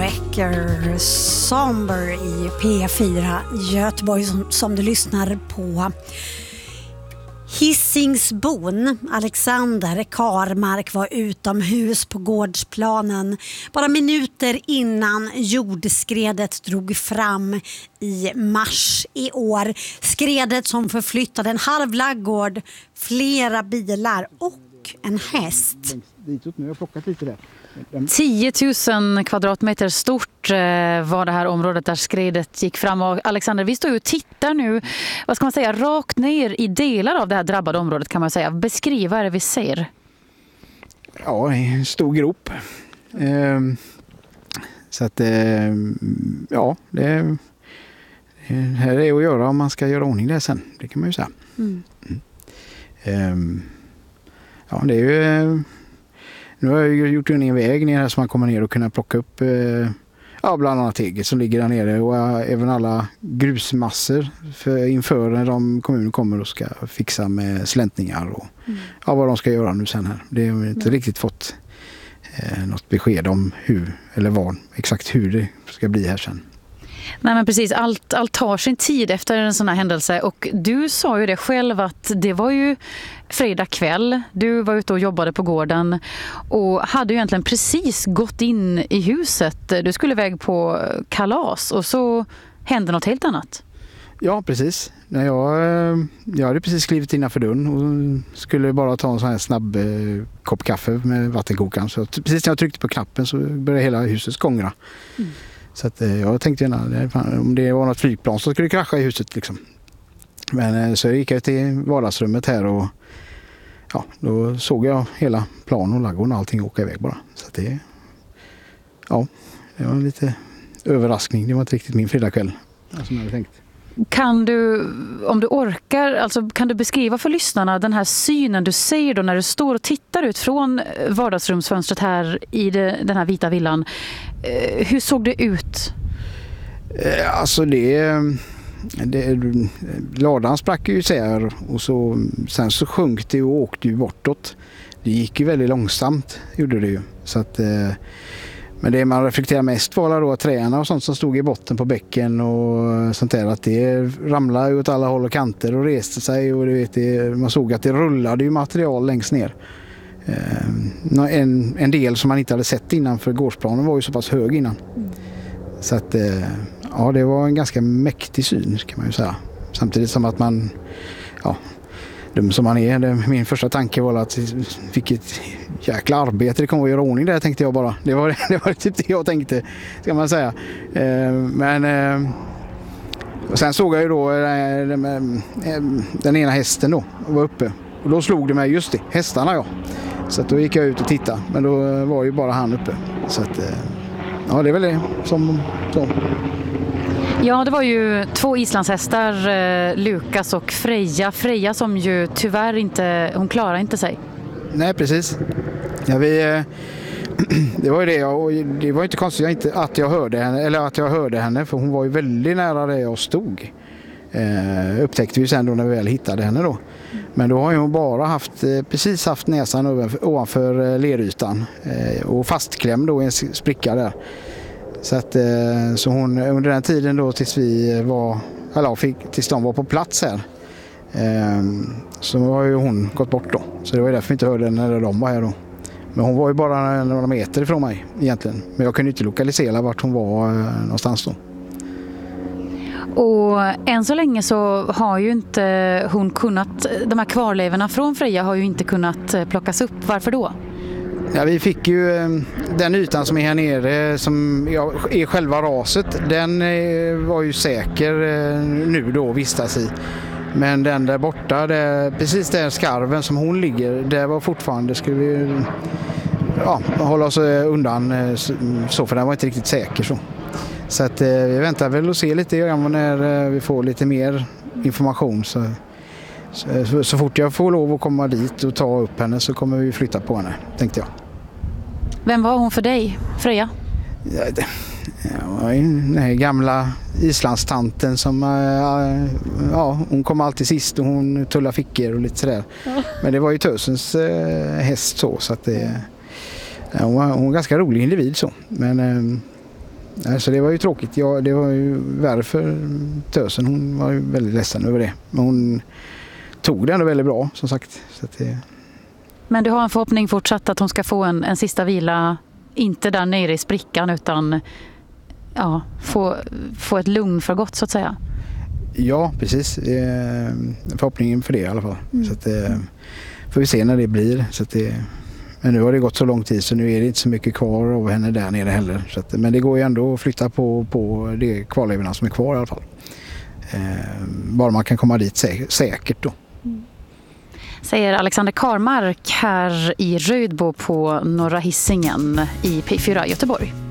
Becker Somber i P4 Göteborg som du lyssnar på. Hisingsbon Alexander Karmark var utomhus på gårdsplanen bara minuter innan jordskredet drog fram i mars i år. Skredet som förflyttade en halv laggård, flera bilar och en häst. Ditåt, nu har jag plockat lite där. 10 000 kvadratmeter stort var det här området där skredet gick fram. Och Alexander, vi står ju och tittar nu, vad ska man säga, rakt ner i delar av det här drabbade området kan man säga. Beskriva det vi ser. Ja, en stor grop. Så att, ja, det här är att göra om man ska göra ordning det sen. Det kan man ju säga. Ja, det är ju... Nu har jag gjort en väg ner här så man kommer ner och kunna plocka upp bland annat teget som ligger där nere och även alla grusmassor inför när kommunen kommer och ska fixa med släntningar och vad de ska göra nu sen här. Det har vi inte riktigt fått något besked om exakt hur det ska bli här sen. Nej men precis, allt tar sin tid efter en sån här händelse och du sa ju det själv att det var ju fredag kväll, du var ute och jobbade på gården och hade ju egentligen precis gått in i huset, du skulle iväg på kalas och så hände något helt annat. Ja precis, jag hade precis klivit innanför dörren och skulle bara ta en sån här snabb kopp kaffe med vattenkokaren så precis när jag tryckte på knappen så började hela huset skångra. Så att jag tänkte gärna, om det var något flygplan så skulle det krascha i huset liksom. Men så gick jag till vardagsrummet här och då såg jag hela plan och laggården och allting åka iväg bara. Så att det var lite överraskning. Det var inte riktigt min fredagkväll som jag hade tänkt. Kan du, om du orkar, alltså kan du beskriva för lyssnarna den här synen du ser då när du står och tittar ut från vardagsrumsfönstret här i den här vita villan? Hur såg det ut? Alltså ladan sprack ju isär och sen så sjönk det och åkte ju bortåt. Det gick ju väldigt långsamt, gjorde det ju. Så att, men det man reflekterar mest var då träna och sånt som stod i botten på bäcken och sånt där, att det ramlade åt alla håll och kanter och reste sig och man såg att det rullade ju material längst ner. En del som man inte hade sett innan för gårdsplanen var ju så pass hög innan. Så att det var en ganska mäktig syn kan man ju säga. Samtidigt som att man dum som man är. Min första tanke var att jag fick ett jäkla arbete. Det kommer att göra ordning där, tänkte jag bara. Det var typ det jag tänkte, ska man säga. Och sen såg jag ju då den ena hästen då var uppe. Och då slog det mig, just det, hästarna ja. Så att då gick jag ut och tittade. Men då var ju bara han uppe. Så att, det är väl det som så. Ja, det var ju 2 islandshästar, Lukas och Freja. Freja som ju tyvärr inte, hon klarar inte sig. Nej, precis. Ja, det var ju det, och det var inte konstigt att jag hörde henne, för hon var ju väldigt nära där jag stod. Upptäckte vi sen då när vi väl hittade henne då. Men då har hon bara precis haft näsan ovanför lerytan och fastklämd då i en spricka där. Så att så hon under den tiden då tills de var på plats här så har ju hon gått bort då. Så det var därför vi inte hörde henne när de var här då. Men hon var ju bara några meter ifrån mig egentligen. Men jag kunde inte lokalisera vart hon var någonstans då. Och än så länge så har ju inte hon kunnat, de här kvarlevorna från Freja har ju inte kunnat plockas upp. Varför då? Ja, vi fick ju den ytan som är här nere som är själva raset, den var ju säker nu då att vistas i. Men den där borta, precis där skarven som hon ligger, där var fortfarande, skulle vi hålla oss undan så, för den var inte riktigt säker så att vi väntar väl och se lite grann när vi får lite mer information så fort jag får lov att komma dit och ta upp henne så kommer vi flytta på henne, tänkte jag. Vem var hon för dig, Freja? Den här gamla islandstanten som hon kom alltid sist och hon tullade fickor och lite sådär. Men det var ju tösens häst så att hon var en ganska rolig individ så. Men Så det var ju tråkigt. Det var ju värre för tösen. Hon var ju väldigt ledsen över det. Men hon tog det ändå väldigt bra, som sagt. Så att det... Men du har en förhoppning fortsatt att hon ska få en sista vila, inte där nere i sprickan, utan få ett lugn för gott, så att säga. Ja, precis. Förhoppningen för det i alla fall. Så att, får vi se när det blir. Så att men nu har det gått så lång tid så nu är det inte så mycket kvar av henne där nere heller. Så att, men det går ju ändå att flytta på de kvarlevorna som är kvar i alla fall. Bara man kan komma dit säkert då. Säger Alexander Karmark här i Rödbo på Norra Hisingen i P4 Göteborg.